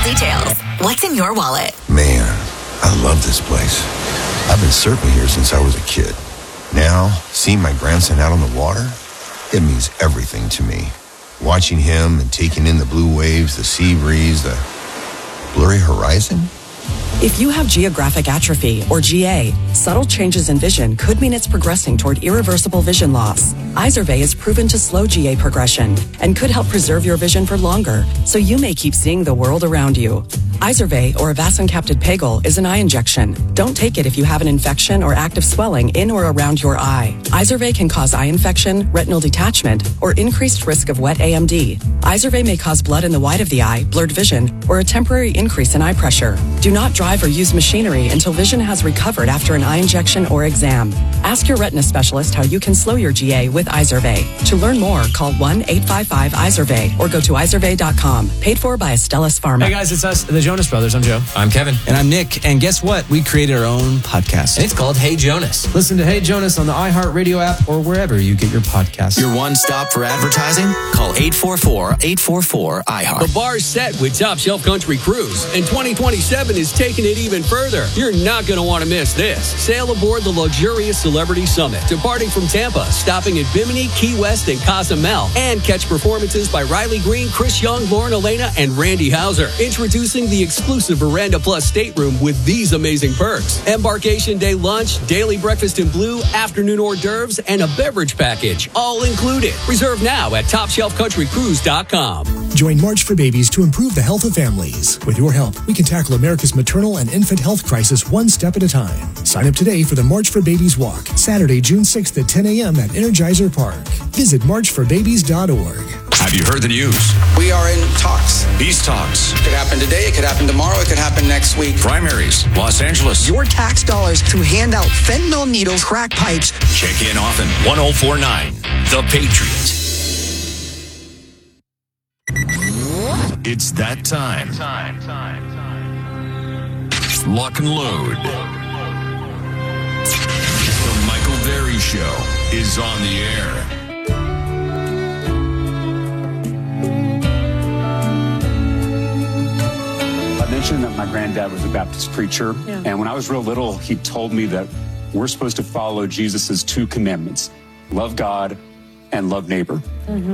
details. What's in your wallet? Man, I love this place. I've been surfing here since I was a kid. Now, seeing my grandson out on the water, it means everything to me. Watching him and taking in the blue waves, the sea breeze, the blurry horizon. If you have geographic atrophy, or GA, subtle changes in vision could mean it's progressing toward irreversible vision loss. Izervay is proven to slow GA progression and could help preserve your vision for longer, so you may keep seeing the world around you. Izervay, or avacincaptad pegol, is an eye injection. Don't take it if you have an infection or active swelling in or around your eye. Izervay can cause eye infection, retinal detachment, or increased risk of wet AMD. Izervay may cause blood in the white of the eye, blurred vision, or a temporary increase in eye pressure. Do not drive or use machinery until vision has recovered after an eye injection or exam. Ask your retina specialist how you can slow your GA with Izervay. To learn more, call 1-855-IZERVAY or go to izervay.com. Paid for by Astellas Pharma. Hey guys, it's us, the Jonas Brothers. I'm Joe. I'm Kevin. And I'm Nick. And guess what? We created our own podcast. And it's called Hey Jonas. Listen to Hey Jonas on the iHeartRadio app or wherever you get your podcasts. Your one stop for advertising? Call 844-844-iHeart. The bar's set with Top Shelf Country Cruise, and 2027 is taking it even further. You're not going to want to miss this. Sail aboard the luxurious Celebrity Summit, departing from Tampa, stopping at Bimini, Key West, and Cozumel, and catch performances by Riley Green, Chris Young, Lauren Elena, and Randy Hauser. Introducing the exclusive Veranda Plus stateroom with these amazing perks: embarkation day lunch, daily breakfast in blue, afternoon hors d'oeuvres, and a beverage package, all included. Reserve now at TopShelfCountryCruise.com. Join March for Babies to improve the health of families. With your help, we can tackle America's maternal and infant health crisis one step at a time. Sign up today for the March for Babies Walk, Saturday, June 6th at 10 a.m. at Energizer Park. Visit marchforbabies.org. Have you heard the news? We are in talks. These talks. It could happen today, it could happen tomorrow, it could happen next week. Primaries, Los Angeles. Your tax dollars to hand out fentanyl needles, crack pipes. Check in often. 1049, The Patriot. It's that time. Lock and load. The Michael Berry Show is on the air. I mentioned that my granddad was a Baptist preacher, and when I was real little, he told me that we're supposed to follow Jesus' two commandments: love God and love neighbor.